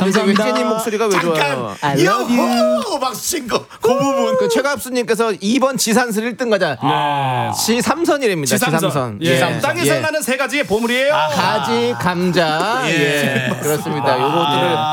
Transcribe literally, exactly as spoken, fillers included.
감사합니다. 휘재님 목소리가 왜 좋아요? 잠깐 I love you. 요호 박수친 거 그 부분. 그 최갑수님께서 이 번 지산선 일 등 가자. 네. 지삼선이랍니다. 지삼선. 지삼선. 예. 예. 땅에서 예. 나는 세 가지의 보물이에요. 가지, 감자. 예. 그렇습니다. 요것들을